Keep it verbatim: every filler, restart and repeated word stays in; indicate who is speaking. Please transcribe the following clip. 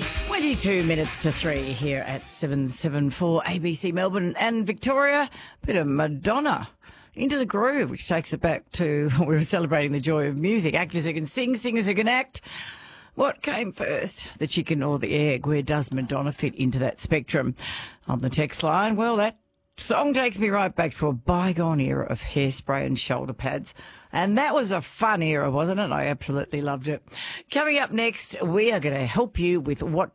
Speaker 1: twenty-two minutes to three here at seven seventy-four A B C Melbourne and Victoria. Bit of Madonna. Into the Groove, which takes it back to we were celebrating the joy of music. Actors who can sing, singers who can act. What came first, the chicken or the egg? Where does Madonna fit into that spectrum? On the text line, well, that song takes me right back to a bygone era of hairspray and shoulder pads. And that was a fun era, wasn't it? I absolutely loved it. Coming up next, we are going to help you with what